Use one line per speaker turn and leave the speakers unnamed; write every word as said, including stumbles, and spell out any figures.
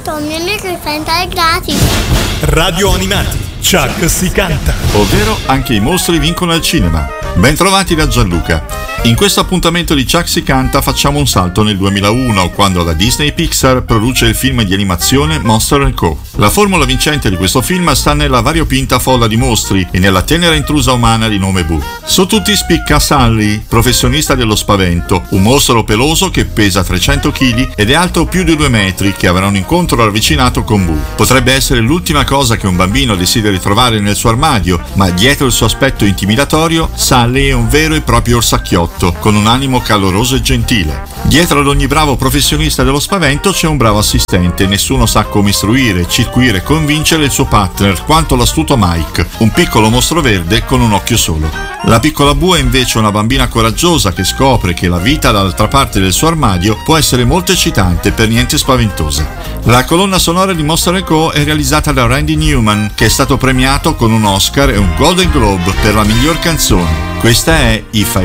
aiuto, un mio amico diventa gratis.
Radio Animati, Chuck si canta.
Ovvero anche i mostri vincono al cinema. Bentrovati da Gianluca. In questo appuntamento di Chuck si canta facciamo un salto nel duemilauno, quando la Disney Pixar produce il film di animazione Monsters and Co. La formula vincente di questo film sta nella variopinta folla di mostri e nella tenera intrusa umana di nome Boo. Su tutti spicca Sully, professionista dello spavento, un mostro peloso che pesa trecento chili ed è alto più di due metri, che avrà un incontro ravvicinato con Boo. Potrebbe essere l'ultima cosa che un bambino desideri trovare nel suo armadio, ma dietro il suo aspetto intimidatorio, Sully è un vero e proprio orsacchiotto, con un animo caloroso e gentile. Dietro ad ogni bravo professionista dello spavento c'è un bravo assistente, nessuno sa come istruire, circuire e convincere il suo partner quanto l'astuto Mike, un piccolo mostro verde con un occhio solo. La piccola Boo è invece una bambina coraggiosa che scopre che la vita dall'altra parte del suo armadio può essere molto eccitante e per niente spaventosa. La colonna sonora di Monsters and Co è realizzata da Randy Newman, che è stato premiato con un Oscar e un Golden Globe per la miglior canzone. Questa è If I